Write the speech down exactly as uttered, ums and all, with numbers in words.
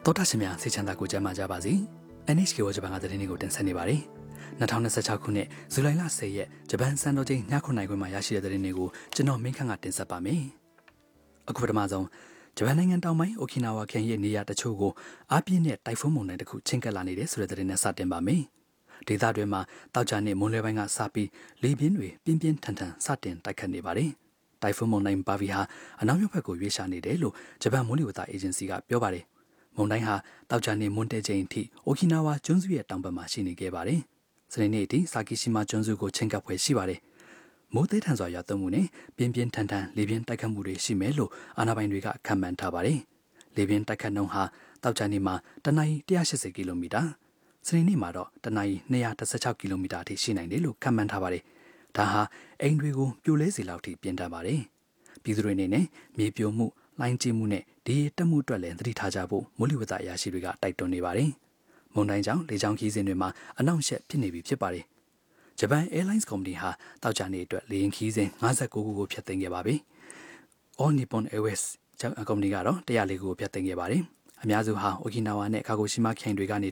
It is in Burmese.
တော်တာရှင်များစိတ်ချမ်းသာကိုကြမ်းမာကြပါစေ။ အန် အိချ် ကေ ဝါဂျပန်ကသတင်းတွေကိုတင်ဆက်နေပါတယ်။၂၀၂၆ခုနှစ်ဇူလိုင်လ၁၀ရက်ဂျပန်စံတော်ချိန်ညခုနိုင်ခွင့်မှာရရှိတဲ့သတင်းတွေကိုကျွန်တော်မင်းခန့်ကတင်ဆက်ပါမယ်။အခုပထမဆုံးဂျပန်နိုင်ငံတောင်ပိုင်းအိုကီနာဝါခရိုင်ရဲ့နေရာတချို့ကိုအားပြင်းတဲ့တိုင်ဖွန်းမုန်တိုင်းတစ်ခုချင်းကပ်လာနေတဲ့ဆိုတဲ့သတင်းနဲ့စတင်ပါမယ်။ဒေသတွင်းမှာတောက်ကြနဲ့မွန်းလွဲပိုင်းကစပြီးလေပြင်းတွေပြင်းပြင်းထန်ထန်စတင်တိုက်ခတ်နေပါတယ်။တိုင်ဖွန်းမုန်တိုင်းဘာဗီဟာအနောက်မြောက်ဘက်ကိုရွေ့ရှာနေတယ်လို့ဂျပန်မိုးလေဝသအေဂျင်စီကပြောပါတယ်။မုန်တိုင်းဟာတောက်ကြနေမွန်းတဲချိန်အထိအိုကီနာဝါကျွန်းစုရဲ့တောင်ဘက်မှာရှိနေခဲ့ပါတယ်။စနေနေ့အထိဆာကီရှိမာကျွန်းစုကိုချင်းကပ်ဖွယ်ရှိပါတယ်။မိုးသေးထန်စွာရွာသွန်းမှုနဲ့ပြင်းပြင်းထန်ထန်လေပြင်းတိုက်ခတ်မှုတွေရှိမယ်လို့အာဏာပိုင်တွေကခန့်မှန်းထားပါတယ်။လေပြင်းတိုက်ခတ်နှုန်းဟာတောက်ကြနေမှာတနအီ၁၈၀ကီလိုမီတာစနေနေ့မှာတော့တနအီ၂၁၆ကီလိုမီတာအထိရှိနိုင်တယ်လို့ခန့်မှန်းထားပါတယ်။ဒါဟာအိမ်တွေကိုပြိုလဲစေလောက်ထိပြင်းထန်ပါတယ်။ပြည်သူတွေအနေနဲ့မြေပြိုမှုလိုင်းကျမှုနဲ့ဒီတက်မှုအတွက်လည်းသတိထားကြဖို့မိုးလေဝသအရာရှိတွေကတိုက်တွန်းနေပါတယ်။မုန်တိုင်းကြောင့်လေကြောင်းခီးစဉ်တွေမှာအနှောင့်အယှက်ဖြစ်နေပြီဖြစ်ပါတယ်။ဂျပန် Airlines ကုမ္ပဏီဟာတောက်ကြနေအတွက်လေယာဉ်ခီးစဉ်၅၉ခုကိုဖျက်သိမ်းခဲ့ပါပြီ။ All Nippon Airways ကုမ္ပဏီကတော့၁၀၄ခုကိုဖျက်သိမ်းခဲ့ပါတယ်။အများစုဟာအိုကီနာဝါနဲ့ကာဂိုရှိမာခရိုင်တွေကနေ